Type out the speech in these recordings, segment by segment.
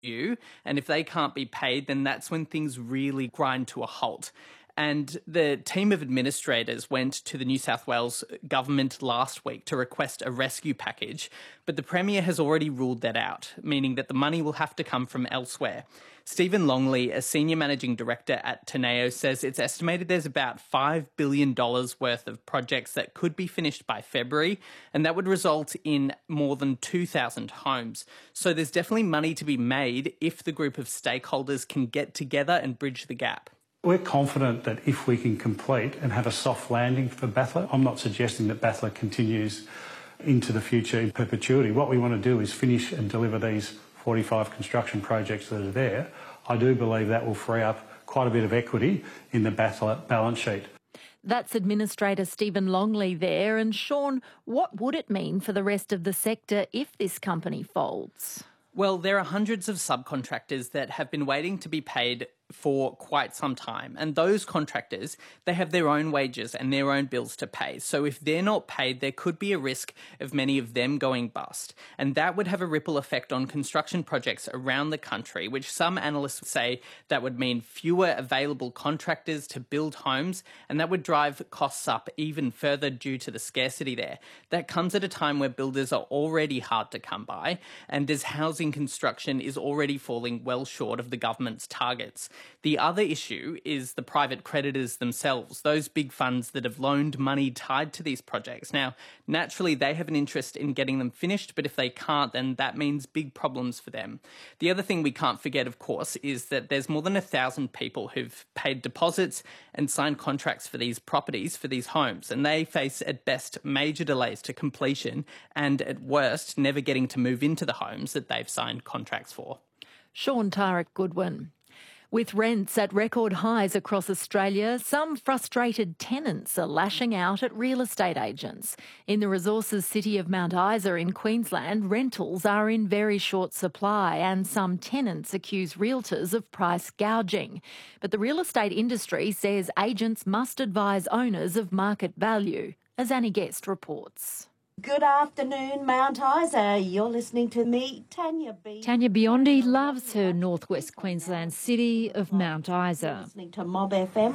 due, and if they can't be paid, then that's when things really grind to a halt. And the team of administrators went to the New South Wales government last week to request a rescue package, but the Premier has already ruled that out, meaning that the money will have to come from elsewhere. Stephen Longley, a senior managing director at Teneo, says it's estimated there's about $5 billion worth of projects that could be finished by February, and that would result in more than 2,000 homes. So there's definitely money to be made if the group of stakeholders can get together and bridge the gap. We're confident that if we can complete and have a soft landing for Battler, I'm not suggesting that Battler continues into the future in perpetuity. What we want to do is finish and deliver these 45 construction projects that are there. I do believe that will free up quite a bit of equity in the Battler balance sheet. That's Administrator Stephen Longley there. And Sean, what would it mean for the rest of the sector if this company folds? Well, there are hundreds of subcontractors that have been waiting to be paid for quite some time. And those contractors, they have their own wages and their own bills to pay. So if they're not paid, there could be a risk of many of them going bust. And that would have a ripple effect on construction projects around the country, which some analysts say that would mean fewer available contractors to build homes, and that would drive costs up even further due to the scarcity there. That comes at a time where builders are already hard to come by, and as housing construction is already falling well short of the government's targets. The other issue is the private creditors themselves, those big funds that have loaned money tied to these projects. Now, naturally, they have an interest in getting them finished, but if they can't, then that means big problems for them. The other thing we can't forget, of course, is that there's more than 1,000 people who've paid deposits and signed contracts for these properties, for these homes, and they face, at best, major delays to completion and, at worst, never getting to move into the homes that they've signed contracts for. Sean Tarek-Goodwin. With rents at record highs across Australia, some frustrated tenants are lashing out at real estate agents. In the resources city of Mount Isa in Queensland, rentals are in very short supply and some tenants accuse realtors of price gouging. But the real estate industry says agents must advise owners of market value, as Annie Guest reports. Good afternoon, Mount Isa. You're listening to me, Tanya B. Tanya Biondi loves her northwest Queensland city of Mount Isa. Listening to Mob FM,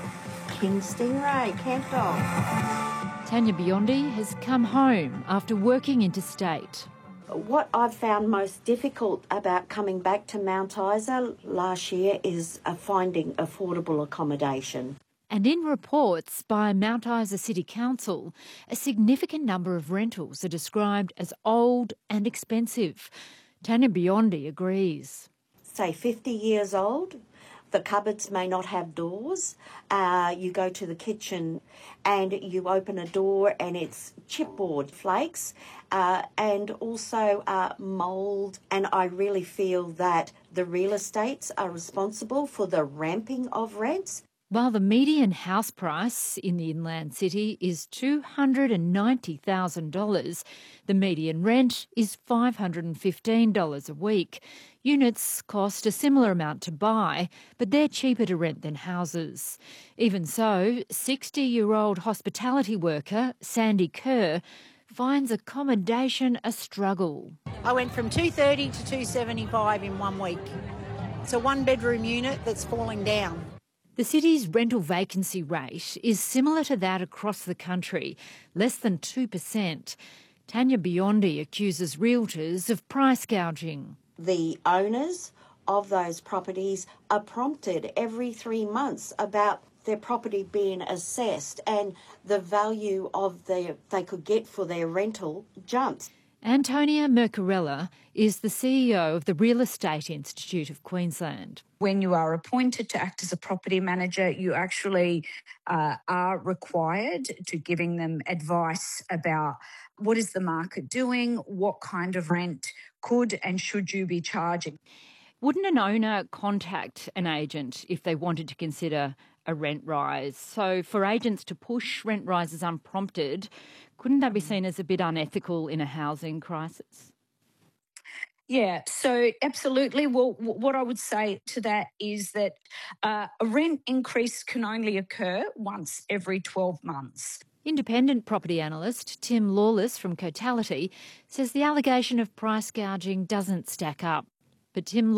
King Stingray, Campbell. Tanya Biondi has come home after working interstate. What I've found most difficult about coming back to Mount Isa last year is finding affordable accommodation. And in reports by Mount Isa City Council, a significant number of rentals are described as old and expensive. Tanya Biondi agrees. Say 50 years old, the cupboards may not have doors. You go to the kitchen and you open a door and it's chipboard flakes and also mould. And I really feel that the real estates are responsible for the ramping of rents. While the median house price in the inland city is $290,000, the median rent is $515 a week. Units cost a similar amount to buy, but they're cheaper to rent than houses. Even so, 60-year-old hospitality worker Sandy Kerr finds accommodation a struggle. I went from $230 to $275 in 1 week. It's a one-bedroom unit that's falling down. The city's rental vacancy rate is similar to that across the country, less than 2%. Tanya Biondi accuses realtors of price gouging. The owners of those properties are prompted every 3 months about their property being assessed and the value of they could get for their rental jumps. Antonia Mercarella is the CEO of the Real Estate Institute of Queensland. When you are appointed to act as a property manager, you actually are required to giving them advice about what is the market doing, what kind of rent could and should you be charging. Wouldn't an owner contact an agent if they wanted to consider a rent rise? So for agents to push rent rises unprompted, couldn't that be seen as a bit unethical in a housing crisis? Yeah, so absolutely. Well, what I would say to that is that a rent increase can only occur once every 12 months. Independent property analyst Tim Lawless from Cotality says the allegation of price gouging doesn't stack up. But Tim